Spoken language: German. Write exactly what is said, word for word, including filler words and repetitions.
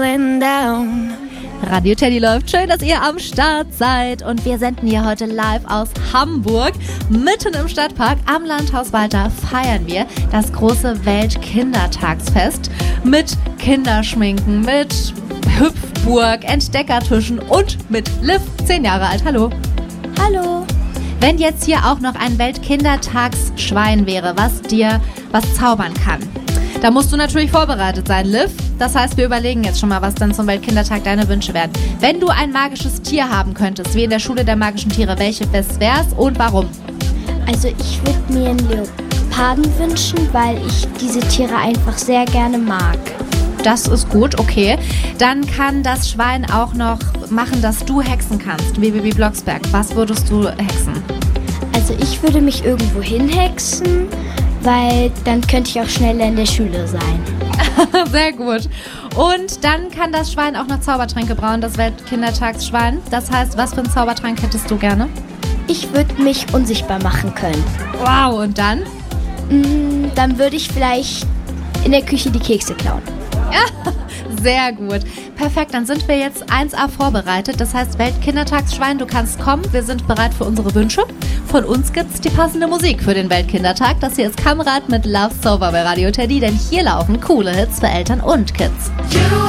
going down. Radio Teddy läuft. Schön, dass ihr am Start seid. Und wir senden hier heute live aus Hamburg. Mitten im Stadtpark am Landhaus Walter feiern wir das große Weltkindertagsfest mit Kinderschminken, mit Hüpfburg, Entdeckertischen und mit Liv, zehn Jahre alt. Hallo. Hallo. Wenn jetzt hier auch noch ein Weltkindertagsschwein wäre, was dir was zaubern kann, da musst du natürlich vorbereitet sein, Liv. Das heißt, wir überlegen jetzt schon mal, was dann zum Weltkindertag deine Wünsche wären. Wenn du ein magisches Tier haben könntest, wie in der Schule der magischen Tiere, welches wär's und warum? Also ich würde mir einen Leoparden wünschen, weil ich diese Tiere einfach sehr gerne mag. Das ist gut, okay. Dann kann das Schwein auch noch machen, dass du hexen kannst, wie Bibi Blocksberg. Was würdest du hexen? Also ich würde mich irgendwo hinhexen, weil dann könnte ich auch schneller in der Schule sein. Sehr gut. Und dann kann das Schwein auch noch Zaubertränke brauen, das Weltkindertagsschwein. Das heißt, was für einen Zaubertrank hättest du gerne? Ich würde mich unsichtbar machen können. Wow, und dann? Mm, dann würde ich vielleicht in der Küche die Kekse klauen. Ja, sehr gut. Perfekt, dann sind wir jetzt eins a vorbereitet. Das heißt, Weltkindertagsschwein, du kannst kommen. Wir sind bereit für unsere Wünsche. Von uns gibt's die passende Musik für den Weltkindertag. Das hier ist Kamerad mit Love Sober bei Radio Teddy, denn hier laufen coole Hits für Eltern und Kids. You